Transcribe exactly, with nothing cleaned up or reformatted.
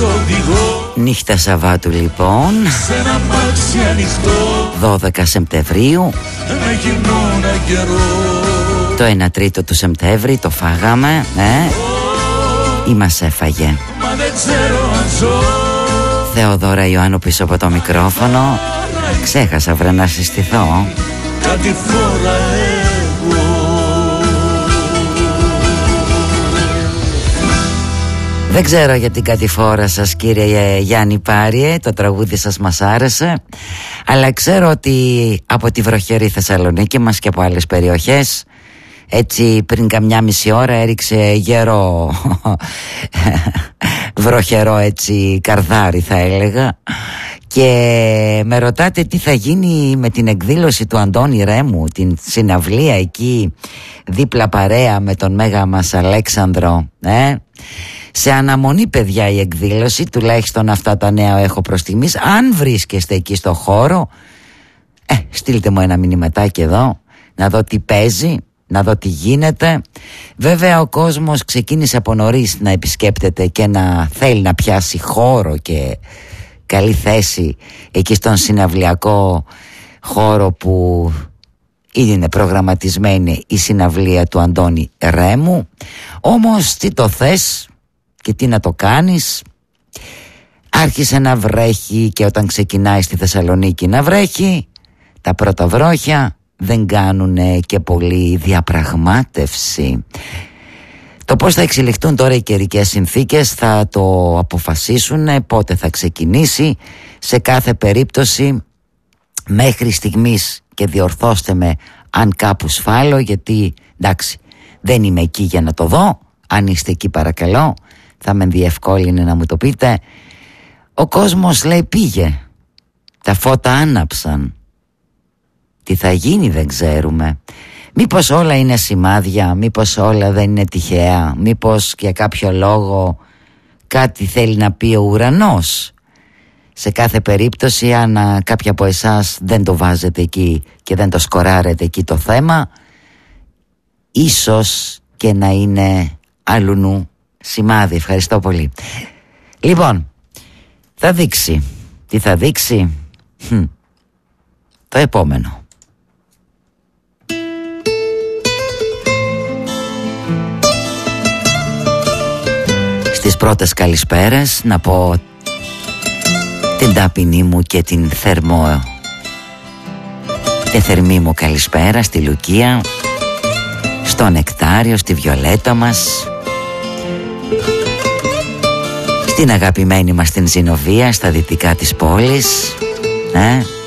Νύχτα Σαββάτου λοιπόν, δώδεκα Σεπτεμβρίου. Το ένα τρίτο του Σεπτέμβρη το φάγαμε, ε? Ή μας έφαγε. Θεοδώρα Ιωάννου πίσω από το μικρόφωνο. Ξέχασα βρε να συστηθώ. Κάτι φορά εγώ. Δεν ξέρω για την κατηφόρα σας κύριε Γιάννη Πάριε, το τραγούδι σας μας άρεσε, αλλά ξέρω ότι από τη βροχερή Θεσσαλονίκη μας και από άλλες περιοχές έτσι πριν καμιά μισή ώρα έριξε γερό βροχερό έτσι καρδάρι θα έλεγα, και με ρωτάτε τι θα γίνει με την εκδήλωση του Αντώνη Ρέμου, την συναυλία εκεί δίπλα παρέα με τον μέγα μας Αλέξανδρο, ε? Σε αναμονή παιδιά η εκδήλωση, τουλάχιστον αυτά τα νέα έχω προς στιγμής. Αν βρίσκεστε εκεί στο χώρο, ε, στείλτε μου ένα μηνυματάκι εδώ να δω τι παίζει, να δω τι γίνεται. Βέβαια ο κόσμος ξεκίνησε από νωρίς να επισκέπτεται και να θέλει να πιάσει χώρο και καλή θέση εκεί στον συναυλιακό χώρο που είναι προγραμματισμένη η συναυλία του Αντώνη Ρέμου. Όμως τι το θες και τι να το κάνεις, άρχισε να βρέχει, και όταν ξεκινάει στη Θεσσαλονίκη να βρέχει, τα πρώτα βρόχια δεν κάνουν και πολύ διαπραγμάτευση. Το πώς θα εξελιχθούν τώρα οι καιρικές συνθήκες θα το αποφασίσουν πότε θα ξεκινήσει. Σε κάθε περίπτωση μέχρι στιγμής, και διορθώστε με αν κάπου σφάλω, γιατί εντάξει δεν είμαι εκεί για να το δω, αν είστε εκεί παρακαλώ θα με διευκόλυνε να μου το πείτε, ο κόσμος λέει πήγε, τα φώτα άναψαν, τι θα γίνει δεν ξέρουμε. Μήπως όλα είναι σημάδια, μήπως όλα δεν είναι τυχαία, μήπως για κάποιο λόγο κάτι θέλει να πει ο ουρανός. Σε κάθε περίπτωση, αν κάποια από εσάς δεν το βάζετε εκεί και δεν το σκοράρετε εκεί το θέμα, ίσως και να είναι αλλουνού σημάδι. Ευχαριστώ πολύ. Λοιπόν, θα δείξει. Τι θα δείξει? Hm. Το επόμενο. Στις πρώτες καλησπέρες να πω την ταπεινή μου και την θερμό τη θερμή μου καλησπέρα στη Λουκία, στο Νεκτάριο, στη Βιολέτα μας, στην αγαπημένη μας την Ζηνοβία στα δυτικά της πόλης, ε?